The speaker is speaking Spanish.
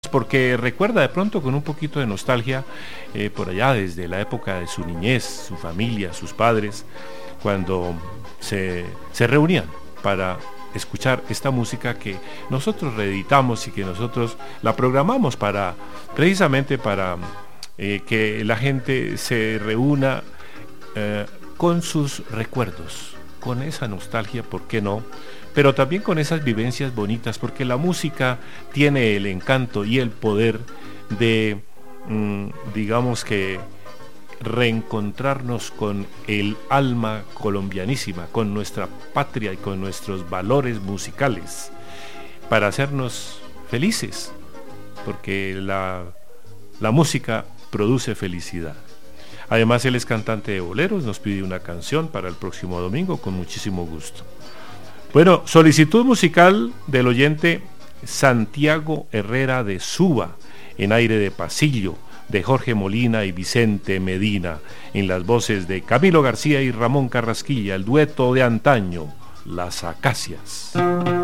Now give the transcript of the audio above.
porque recuerda de pronto con un poquito de nostalgia por allá desde la época de su niñez, su familia, sus padres, cuando se reunían para escuchar esta música que nosotros reeditamos y que nosotros la programamos para precisamente para que la gente se reúna con sus recuerdos, con esa nostalgia, ¿por qué no? Pero también con esas vivencias bonitas, porque la música tiene el encanto y el poder de, digamos que, reencontrarnos con el alma colombianísima, con nuestra patria y con nuestros valores musicales, para hacernos felices, porque la música produce felicidad. Además, él es cantante de boleros, nos pide una canción para el próximo domingo con muchísimo gusto. Bueno, solicitud musical del oyente Santiago Herrera de Suba, en Aire de Pasillo, de Jorge Molina y Vicente Medina, en las voces de Camilo García y Ramón Carrasquilla, el dueto de antaño, Las Acacias.